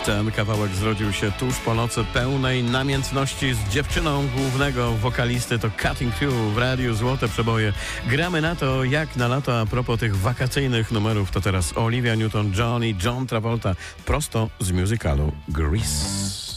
Ten kawałek zrodził się tuż po nocy pełnej namiętności z dziewczyną głównego wokalisty. To Cutting Crew w Radiu Złote Przeboje. Gramy na to jak na lato. A propos tych wakacyjnych numerów, to teraz Olivia Newton-John i John Travolta prosto z musicalu Grease.